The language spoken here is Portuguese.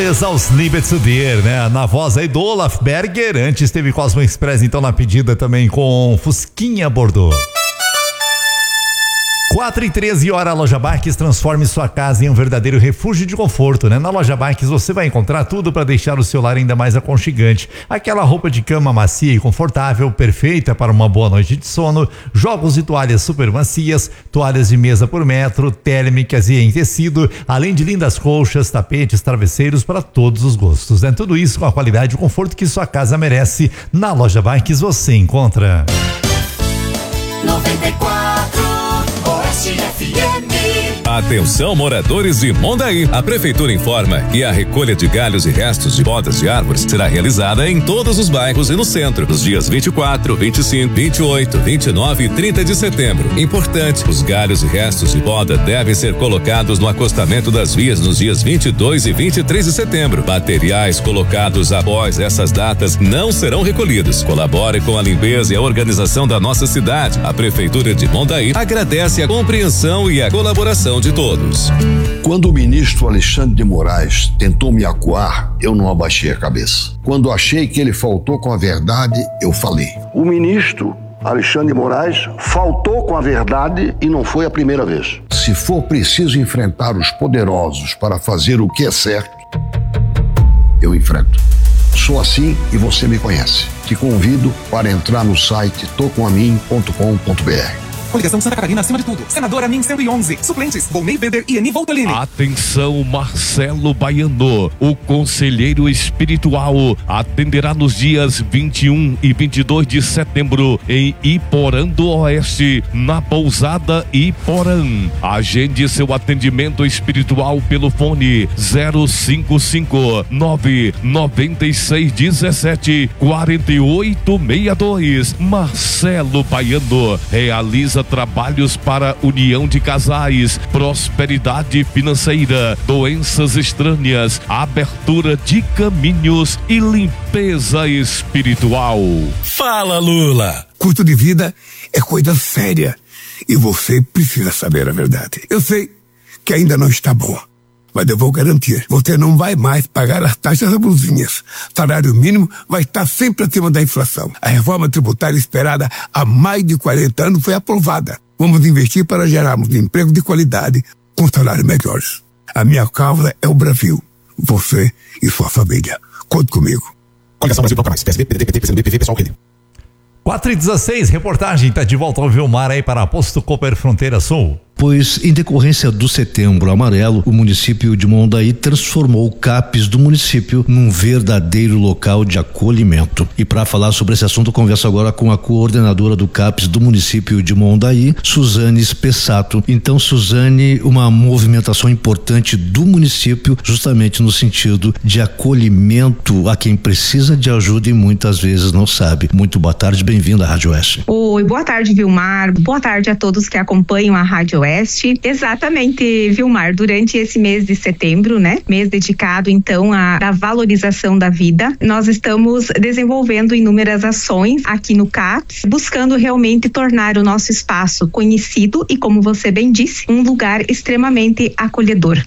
Beleza aos Limits to Dear, né? Na voz aí do Olaf Berger. Antes teve Cosmo Express, então na pedida também com Fusquinha Bordeaux. 4h13, a Loja Bikes transforme sua casa em um verdadeiro refúgio de conforto, né? Na Loja Bikes você vai encontrar tudo para deixar o seu lar ainda mais aconchegante. Aquela roupa de cama macia e confortável, perfeita para uma boa noite de sono, jogos e toalhas super macias, toalhas de mesa por metro, térmicas e em tecido, além de lindas colchas, tapetes, travesseiros para todos os gostos, né? Tudo isso com a qualidade e conforto que sua casa merece. Na Loja Bikes você encontra 94 FM. Atenção, moradores de Mondaí. A prefeitura informa que a recolha de galhos e restos de podas de árvores será realizada em todos os bairros e no centro, nos dias 24, 25, 28, 29 e 30 de setembro. Importante, os galhos e restos de poda devem ser colocados no acostamento das vias nos dias 22 e 23 de setembro. Materiais colocados após essas datas não serão recolhidos. Colabore com a limpeza e a organização da nossa cidade. A prefeitura de Mondaí agradece a compreensão e a colaboração de todos. Quando o ministro Alexandre de Moraes tentou me acuar, eu não abaixei a cabeça. Quando achei que ele faltou com a verdade, eu falei. O ministro Alexandre de Moraes faltou com a verdade e não foi a primeira vez. Se for preciso enfrentar os poderosos para fazer o que é certo, eu enfrento. Sou assim e você me conhece. Te convido para entrar no site tocomamin.com.br. Coligação Santa Catarina acima de tudo. Senador Amin 111. Suplentes: Volney Weber e Eni Voltolini. Atenção, Marcelo Baiano. O conselheiro espiritual atenderá nos dias 21 e 22 de setembro em Iporã do Oeste, na pousada Iporã. Agende seu atendimento espiritual pelo fone 055 996 17 4862. Marcelo Baiano realiza trabalhos para união de casais, prosperidade financeira, doenças estranhas, abertura de caminhos e limpeza espiritual. Fala, Lula! Custo de vida é coisa séria e você precisa saber a verdade. Eu sei que ainda não está bom, mas eu vou garantir, você não vai mais pagar as taxas abusinhas. Salário mínimo vai estar sempre acima da inflação. A reforma tributária esperada há mais de 40 anos foi aprovada. Vamos investir para gerarmos emprego de qualidade com salários melhores. A minha causa é o Brasil, você e sua família. Conte comigo. Coligação Brasil Toca Mais. PSB, PDT, PT, PCdoB, PV, Pessoal, Rede. 4h16, reportagem tá de volta ao Vilmar aí para Posto Cooper Fronteira Sul. Pois, em decorrência do Setembro Amarelo, o município de Mondaí transformou o CAPES do município num verdadeiro local de acolhimento. E para falar sobre esse assunto, eu converso agora com a coordenadora do CAPES do município de Mondaí, Suzane Spessato. Então, Suzane, uma movimentação importante do município, justamente no sentido de acolhimento a quem precisa de ajuda e muitas vezes não sabe. Muito boa tarde, bem-vindo à Rádio Oeste. Oi, boa tarde, Vilmar. Boa tarde a todos que acompanham a Rádio Oeste. Exatamente, Vilmar, durante esse mês de setembro, né? Mês dedicado, então, à valorização da vida, nós estamos desenvolvendo inúmeras ações aqui no CAPES, buscando realmente tornar o nosso espaço conhecido e, como você bem disse, um lugar extremamente acolhedor.